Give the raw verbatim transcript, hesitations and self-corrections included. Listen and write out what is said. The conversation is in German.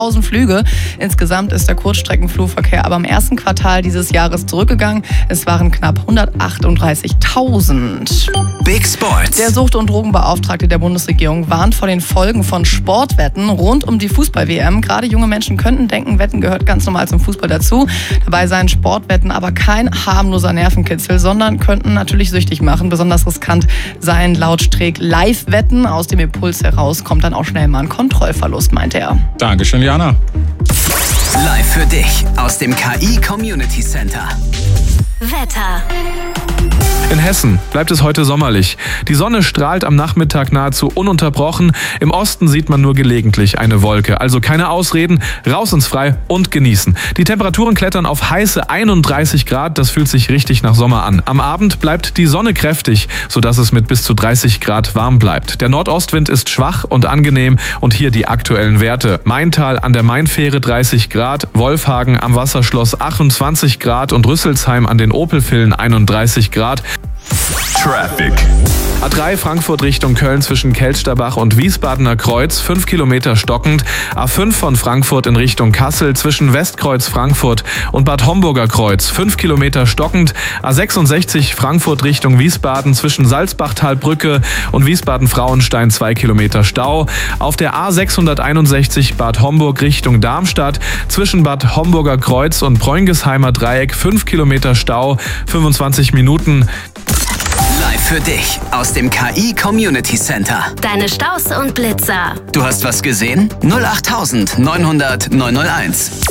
tausend Flüge. Insgesamt ist der Kurzstreckenflugverkehr aber im ersten Quartal dieses Jahres zurückgegangen. Es waren knapp hundertachtunddreißigtausend. Big Sports. Der Sucht- und Drogenbeauftragte der Bundesregierung warnt vor den Folgen von Sportwetten rund um die Fußball-W M. Gerade junge Menschen könnten denken, Wetten gehört ganz normal zum Fußball dazu. Dabei seien Sportwetten aber kein harmloser Nervenkitzel, sondern könnten natürlich süchtig machen. Besonders riskant seien laut Streeck Live-Wetten. Aus dem Impuls heraus kommt dann auch schnell mal ein Kontrollverlust, meinte er. Dankeschön, Jana. Live für dich aus dem K I Community Center. Wetter. In Hessen bleibt es heute sommerlich. Die Sonne strahlt am Nachmittag nahezu ununterbrochen. Im Osten sieht man nur gelegentlich eine Wolke. Also keine Ausreden, raus ins Frei und genießen. Die Temperaturen klettern auf heiße einunddreißig Grad. Das fühlt sich richtig nach Sommer an. Am Abend bleibt die Sonne kräftig, sodass es mit bis zu dreißig Grad warm bleibt. Der Nordostwind ist schwach und angenehm und hier die aktuellen Werte. Maintal an der Mainfähre dreißig Grad, Wolfhagen am Wasserschloss achtundzwanzig Grad und Rüsselsheim an den Opelvillen einunddreißig Grad. Traffic. A drei Frankfurt Richtung Köln zwischen Kelsterbach und Wiesbadener Kreuz, fünf Kilometer stockend. A fünf von Frankfurt in Richtung Kassel zwischen Westkreuz Frankfurt und Bad Homburger Kreuz, fünf Kilometer stockend. A sechsundsechzig Frankfurt Richtung Wiesbaden zwischen Salzbachtalbrücke und Wiesbaden-Frauenstein, zwei Kilometer Stau. Auf der A sechshunderteinundsechzig Bad Homburg Richtung Darmstadt zwischen Bad Homburger Kreuz und Preungesheimer Dreieck, fünf Kilometer Stau, fünfundzwanzig Minuten. Live für dich aus dem K I Community Center. Deine Staus und Blitzer. Du hast was gesehen? null acht neunhundert neunhunderteins.